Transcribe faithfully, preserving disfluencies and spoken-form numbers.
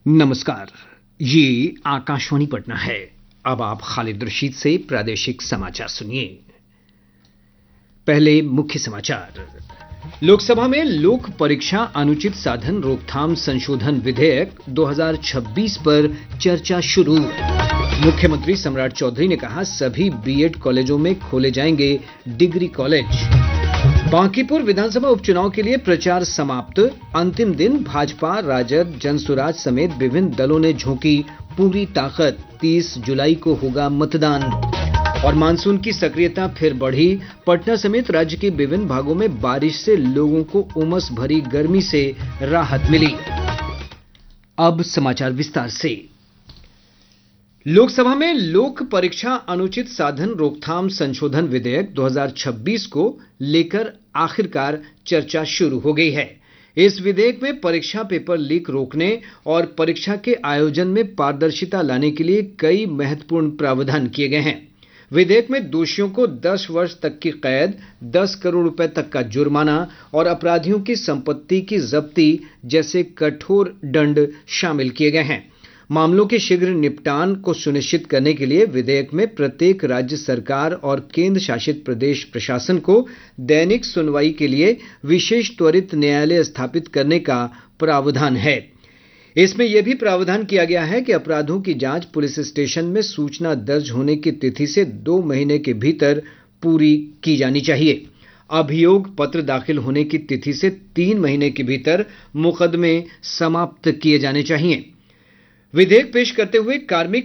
नमस्कार। ये आकाशवाणी पटना है। अब आप खालिद रशीद से प्रादेशिक समाचार सुनिए। पहले मुख्य समाचार। लोकसभा में लोक परीक्षा अनुचित साधन रोकथाम संशोधन विधेयक दो हज़ार छब्बीस पर चर्चा शुरू। मुख्यमंत्री सम्राट चौधरी ने कहा, सभी बीएड कॉलेजों में खोले जाएंगे डिग्री कॉलेज। बांकीपुर विधानसभा उपचुनाव के लिए प्रचार समाप्त। अंतिम दिन भाजपा, राजद, जनसुराज समेत विभिन्न दलों ने झोंकी पूरी ताकत। तीस जुलाई को होगा मतदान। और मानसून की सक्रियता फिर बढ़ी। पटना समेत राज्य के विभिन्न भागों में बारिश से लोगों को उमस भरी गर्मी से राहत मिली। अब समाचार विस्तार से। लोकसभा में लोक परीक्षा अनुचित साधन रोकथाम संशोधन विधेयक दो हज़ार छब्बीस को लेकर आखिरकार चर्चा शुरू हो गई है। इस विधेयक में परीक्षा पेपर लीक रोकने और परीक्षा के आयोजन में पारदर्शिता लाने के लिए कई महत्वपूर्ण प्रावधान किए गए हैं। विधेयक में दोषियों को दस वर्ष तक की कैद, दस करोड़ रुपए तक का जुर्माना और अपराधियों की संपत्ति की जब्ती जैसे कठोर दंड शामिल किए गए हैं। मामलों के शीघ्र निपटान को सुनिश्चित करने के लिए विधेयक में प्रत्येक राज्य सरकार और केंद्र शासित प्रदेश प्रशासन को दैनिक सुनवाई के लिए विशेष त्वरित न्यायालय स्थापित करने का प्रावधान है। इसमें यह भी प्रावधान किया गया है कि अपराधों की जांच पुलिस स्टेशन में सूचना दर्ज होने की तिथि से दो महीने के भीतर पूरी की जानी चाहिए। अभियोग पत्र दाखिल होने की तिथि से तीन महीने के भीतर मुकदमे समाप्त किए जाने चाहिए। विधेयक पेश करते हुए कार्मिक